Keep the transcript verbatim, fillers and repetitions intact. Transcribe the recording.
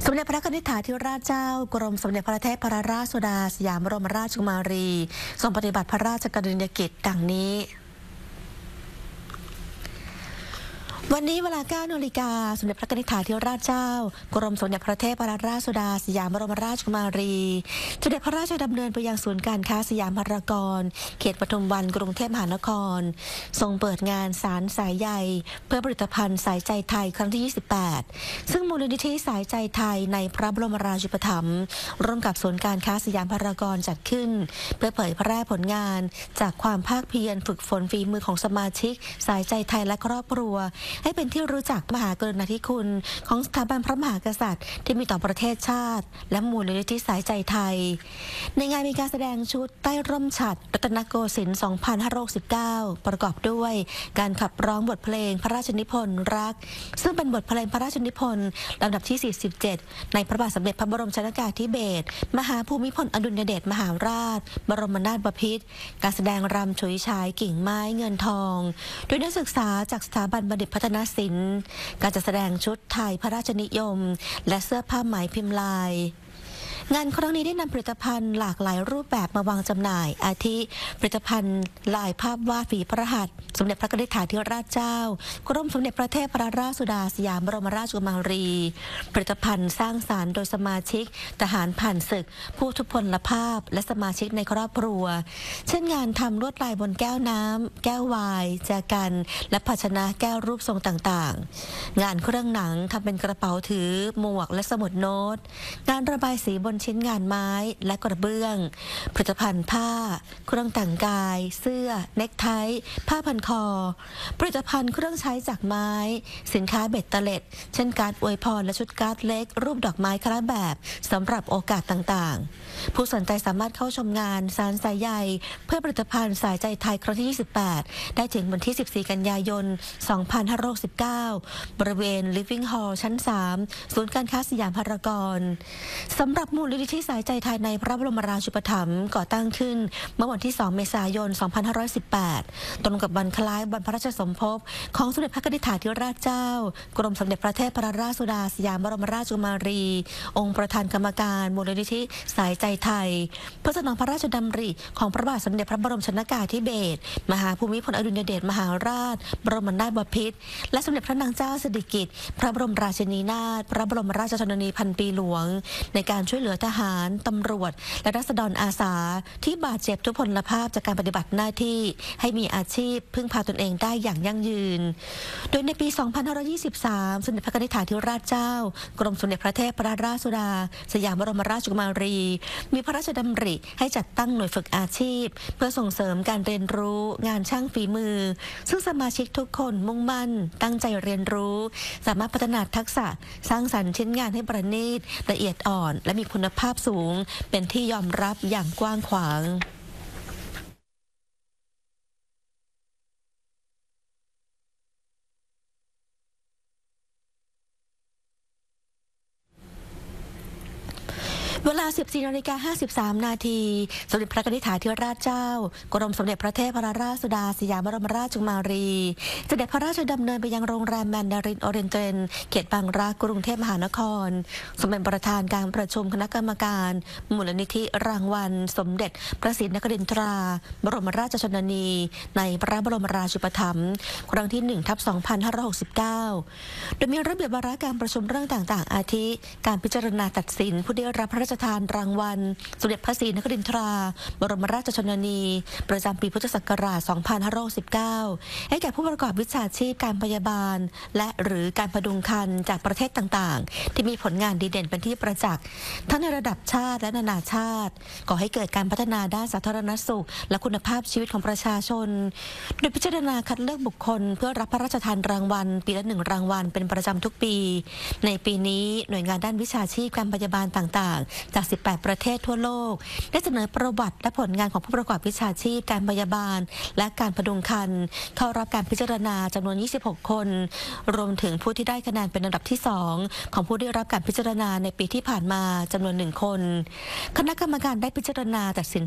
สมเด็จพระนิธิถาธิราชเจ้ากรมสมเด็จพระเทพรัตนราชสุดาสยามบรมราชกุมารีทรงปฏิบัติพระราชกรณียกิจดังนี้วันนี้เวลา เก้า นาฬิกาสมเด็จพระนิธิถาธิราชเจ้ากรมสมเด็จพระเทพรัตนราชสุดาสยามบรมราชกุมารีเสด็จพระราชดำเนินไปยังศูนย์การค้าสยามพารากอนเขตปทุมวันกรุงเทพมหานครทรงเปิดงานสารสายใยเพื่อผลิตภัณฑ์สายใจไทยครั้งที่ ยี่สิบแปด ซึ่งมูลนิธิสายใจไทยในพระบรมราชูปถัมภ์ร่วมกับศูนย์การค้าสยามพารากอนจัดขึ้นเพื่อเผยแพร่ผลงานจากความภาคเพียรฝึกฝนฝีมือของสมาชิกสายใจไทยและครอบครัวให้เป็นที่รู้จักมหากรุณาธิคุณของสถาบันพระมหากษัตริย์ที่มีต่อประเทศชาติและมูลนิธิสายใจไทยในงานมีการแสดงชุดใต้ร่มฉัตรรัตนโกสินทร์ สองพันห้าร้อยหกสิบเก้า ประกอบด้วยการขับร้องบทเพลงพระราชนิพนธ์รักซึ่งเป็นบทเพลงพระราชนิพนธ์ลำดับที่ สี่สิบเจ็ด ในพระบาทสมเด็จพระบรมชนกาธิเบศรมหาภูมิพลอดุลยเดชมหาราชบรมนาถบพิตรการแสดงรำฉุยฉายกิ่งไม้เงินทองโดยนักศึกษาจากสถาบันบัณฑิตพัฒนศิลป์การจัดแสดงชุดไทยพระราชนิยมและเสื้อผ้าไหมพิมพ์ลายงานครั้งนี้ได้นำผลิตภัณฑ์หลากหลายรูปแบบมาวางจำหน่ายอาทิผลิตภัณฑ์ลายภาพวาดฝีพระหัตถ์สมเด็จพระนิธิถาธิราชเจ้ากรมสมเด็จพระเทพรัตนราชสุดาสยามบรมราชกุมารีผลิตภัณฑ์สร้างสรรค์โดยสมาชิกทหารผ่านศึกผู้ทุพพลภาพและสมาชิกในครอบครัวเช่นงานทำลวดลายบนแก้วน้ำแก้ววายแจกันและภาชนะแก้วรูปทรงต่างๆงานเครื่องหนังทำเป็นกระเป๋าถือหมวกและสมุดโน้ตงานระบายสีบนชิ้นงานไม้และกระเบื้องผลิตภัณฑ์ผ้าเครื่องแต่งกายเสื้อเนคไทผ้าพันคอผลิตภัณฑ์เครื่องใช้จากไม้สินค้าเบ็ดเตล็ดเช่นการ์ดอวยพรและชุดการ์ดเล็กรูปดอกไม้คละแบบสำหรับโอกาสต่างๆผู้สนใจสามารถเข้าชมงานสารสายใยเพื่อผลิตภัณฑ์สายใจไทยครั้งที่ ยี่สิบแปด ได้ถึงวันที่ สิบสี่ กันยายน สองพันห้าร้อยหกสิบเก้า บริเวณ Living Hall ชั้น สาม ศูนย์การค้าสยามพารากอนสำหรับมูลนิธิสายใจไทยในพระบรมราชูปถัมภ์ก่อตั้งขึ้นเมื่อวันที่ สอง เมษายน สองพันห้าร้อยสิบแปด ตรงกับวันคล้ายวันพระราชสมภพของสมเด็จพระนิธิถาธิราชเจ้ากรมสมเด็จพระเทพรัตนราชสุดาสยามบรมราชกุมารีองค์ประธานกรรมการมูลนิธิสายใจไทยเพื่อสนองพระราชดำริของพระบาทสมเด็จพระบรมชนกาธิเบศรมหาภูมิพลอดุลยเดชมหาราชบรมนาถบพิตรและสมเด็จพระนางเจ้าสิริกิติ์พระบรมราชินีนาถพระบรมราชชนนีพันปีหลวงในการช่วยเหลือทหารตำรวจและราษฎรอาสาที่บาดเจ็บทุพพลภาพจากการปฏิบัติหน้าที่ให้มีอาชีพพึ่งพาตนเองได้อย่างยั่งยืนโดยในปี สองพันห้าร้อยยี่สิบสาม สมเด็จพระนิธิถาธิราชเจ้ากรมสมเด็จพระเทพรัตนราชสุดาสยามบรมราชกุมารีมีพระราชดำริให้จัดตั้งหน่วยฝึกอาชีพเพื่อส่งเสริมการเรียนรู้งานช่างฝีมือซึ่งสมาชิกทุกคนมุ่งมั่นตั้งใจเรียนรู้สามารถพัฒนาทักษะสร้างสรรค์ชิ้นงานให้ประณีตละเอียดอ่อนและมีคุณภาพสูงเป็นที่ยอมรับอย่างกว้างขวางเวลา สิบสี่ นาฬิกา ห้าสิบสาม นาทีสมเด็จพระนิธิถาธิราชเจ้ากรมสมเด็จพระเทพรัตนราชสุดาสยามบรมราชกุมารีเสด็จพระราชดำเนินไปยังโรงแรมแมนดารินโอเรียนเตนเขตบางรักกรุงเทพมหานครทรงเป็นประธานการประชุมคณะกรรมการมูลนิธิรางวัลสมเด็จพระศรีนครินทราบรมราชชนนีในพระบรมราชูปถัมภ์ครั้งที่ หนึ่งทับสองพันห้าร้อยหกสิบเก้า โดยมีระเบียบวาระการประชุมเรื่องต่างๆอาทิการพิจารณาตัดสินผู้ได้รับพระราชทานรางวัลสมเด็จพระศรีนครินทราบรมราชชนนีประจำปีพุทธศักราช สองพันห้าร้อยหกสิบเก้า ให้แก่ผู้ประกอบวิชาชีพการพยาบาลและหรือการพดุงครรภ์จากประเทศต่างๆที่มีผลงานดีเด่นเป็นที่ประจักษ์ทั้งในระดับชาติและนานาชาติก่อให้เกิดการพัฒนาด้านสาธารณสุขและคุณภาพชีวิตของประชาชนโดยพิจารณาคัดเลือกบุคคลเพื่อรับพระราชทานรางวัลปีละหนึ่งรางวัลเป็นประจำทุกปีในปีนี้หน่วยงานด้านวิชาชีพการพยาบาลต่างๆจากสิบแปดประเทศทั่วโลกได้เสนอประวัติและผลงานของผู้ประกอบวิชาชีพการพยาบาลและการพดุงครรภ์เข้ารับการพิจารณาจำนวน ยี่สิบหก คนรวมถึงผู้ที่ได้คะแนนเป็นอันดับที่สองของผู้ได้รับการพิจารณาในปีที่ผ่านมาจำนวนหนึ่งคนคณะกรรมการได้พิจารณาตัดสิน